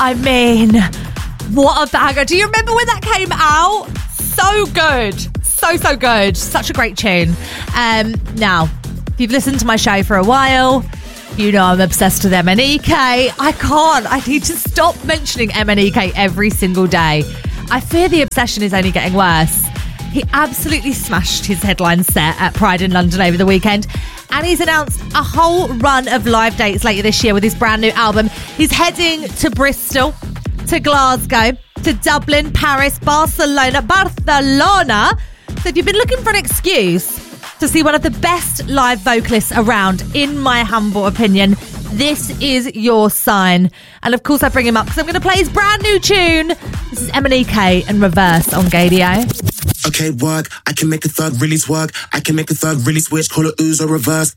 I mean, what a banger. Do you remember when that came out? So good. So good. Such a great tune. Now, if you've listened to my show for a while, you know I'm obsessed with MNEK. I need to stop mentioning MNEK every single day. I fear the obsession is only getting worse. He absolutely smashed his headline set at Pride in London over the weekend, and he's announced a whole run of live dates later this year with his brand new album. He's heading to Bristol, to Glasgow, to Dublin, Paris, Barcelona. So if you've been looking for an excuse to see one of the best live vocalists around, in my humble opinion, this is your sign. And of course I bring him up because I'm going to play his brand new tune. This is MNEK and Reverse on Gaydio. Okay, work. I can make a thug really twerk. I can make a thug really switch. Call it ooze or reverse.